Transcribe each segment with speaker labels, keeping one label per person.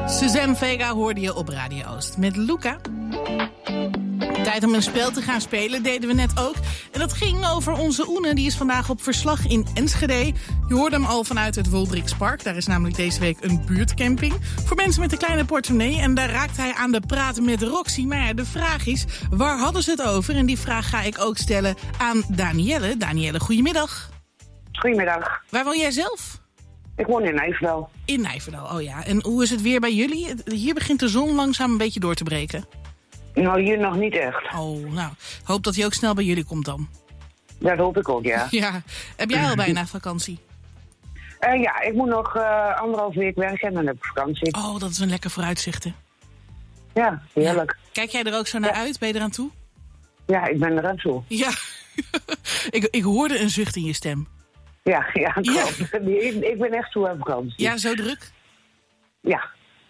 Speaker 1: Suzanne Vega hoorde je op Radio Oost met Luca. Tijd om een spel te gaan spelen, deden we net ook. En dat ging over onze Oene, die is vandaag op verslag in Enschede. Je hoorde hem al vanuit het Woldrikspark. Daar is namelijk deze week een buurtcamping voor mensen met een kleine portemonnee. En daar raakt hij aan de praat met Roxy. Maar ja, de vraag is, waar hadden ze het over? En die vraag ga ik ook stellen aan Danielle. Danielle, goedemiddag.
Speaker 2: Goedemiddag.
Speaker 1: Waar woon jij zelf?
Speaker 2: Ik woon in Nijverdal.
Speaker 1: In Nijverdal, oh ja. En hoe is het weer bij jullie? Hier begint de zon langzaam een beetje door te breken.
Speaker 2: Nou, hier nog niet echt.
Speaker 1: Oh, nou, hoop dat hij ook snel bij jullie komt dan.
Speaker 2: Dat hoop ik ook, ja.
Speaker 1: Ja, heb jij al bijna vakantie?
Speaker 2: Ja, ik moet nog 1,5 week werken en dan heb ik vakantie.
Speaker 1: Oh, dat is een lekker vooruitzicht, hè?
Speaker 2: Ja, heerlijk.
Speaker 1: Ja. Kijk jij er ook zo naar uit? Ben je eraan toe?
Speaker 2: Ja, ik ben eraan toe.
Speaker 1: Ja, ik hoorde een zucht in je stem.
Speaker 2: Ja, klopt. Ja. Ik ben echt toe aan vakantie.
Speaker 1: Ja, zo druk?
Speaker 2: Ja.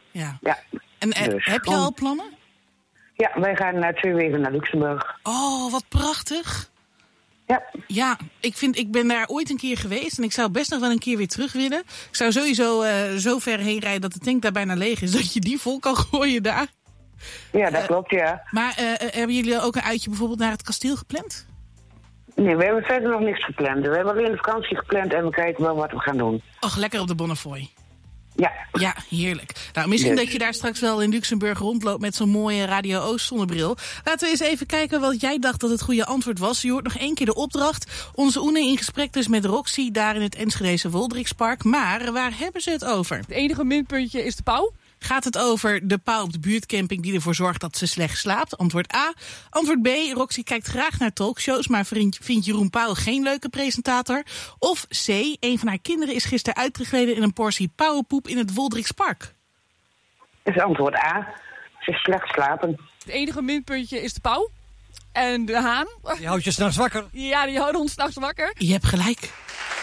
Speaker 1: En
Speaker 2: Dus,
Speaker 1: heb je al plannen?
Speaker 2: Ja, wij gaan 2 weken naar Luxemburg.
Speaker 1: Oh, wat prachtig. Ja, ik ben daar ooit een keer geweest en ik zou best nog wel een keer weer terug willen. Ik zou sowieso zo ver heen rijden dat de tank daar bijna leeg is, dat je die vol kan gooien daar.
Speaker 2: Ja, dat klopt, ja.
Speaker 1: Maar hebben jullie ook een uitje bijvoorbeeld naar het kasteel gepland?
Speaker 2: Nee, we hebben verder nog niks gepland. We hebben alleen de vakantie gepland en we kijken wel wat we gaan doen.
Speaker 1: Och, lekker op de Bonnefoy.
Speaker 2: Ja.
Speaker 1: Ja, heerlijk. Nou, misschien dat je daar straks wel in Luxemburg rondloopt met zo'n mooie Radio Oost zonnebril. Laten we eens even kijken wat jij dacht dat het goede antwoord was. Je hoort nog 1 keer de opdracht. Onze Oene in gesprek dus met Roxy daar in het Enschedese Woldrikspark. Maar waar hebben ze het over?
Speaker 3: Het enige minpuntje is de pauw.
Speaker 1: Gaat het over de pauw op de buurtcamping die ervoor zorgt dat ze slecht slaapt? Antwoord A. Antwoord B. Roxy kijkt graag naar talkshows, maar vindt Jeroen Pauw geen leuke presentator? Of C. Een van haar kinderen is gisteren uitgegleden in een portie pauwenpoep in het Woldrikspark.
Speaker 2: Dat is antwoord A. Ze is slecht slapen.
Speaker 3: Het enige minpuntje is de pauw. En de haan.
Speaker 4: Die houdt je 's nachts wakker.
Speaker 3: Ja, die houden ons 's nachts wakker.
Speaker 1: Je hebt gelijk.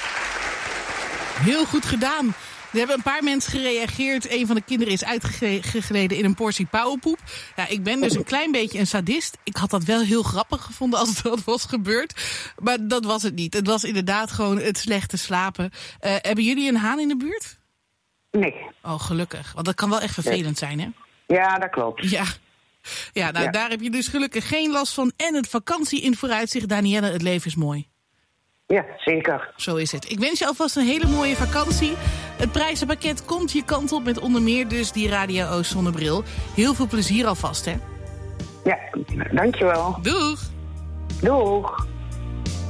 Speaker 1: Heel goed gedaan. Er hebben een paar mensen gereageerd. Een van de kinderen is uitgegleden in een portie pauwenpoep. Ja, ik ben dus een klein beetje een sadist. Ik had dat wel heel grappig gevonden als dat was gebeurd. Maar dat was het niet. Het was inderdaad gewoon het slechte slapen. Hebben jullie een haan in de buurt?
Speaker 2: Nee.
Speaker 1: Oh, gelukkig. Want dat kan wel echt vervelend zijn, hè?
Speaker 2: Ja, dat klopt.
Speaker 1: Ja, daar heb je dus gelukkig geen last van. En het vakantie in vooruitzicht. Danielle, het leven is mooi.
Speaker 2: Ja, zeker.
Speaker 1: Zo is het. Ik wens je alvast een hele mooie vakantie. Het prijzenpakket komt je kant op met onder meer dus die Radio Oost zonnebril. Heel veel plezier alvast, hè?
Speaker 2: Ja, dankjewel.
Speaker 1: Doeg!
Speaker 2: Doeg!